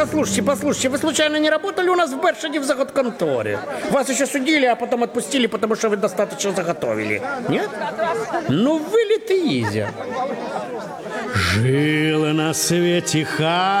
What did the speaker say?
Послушайте, вы случайно не работали у нас в Бершаде в заготконторе? Вас еще судили, а потом отпустили, потому что вы достаточно заготовили. Нет? Ну, вылитый Изя. Жила на свете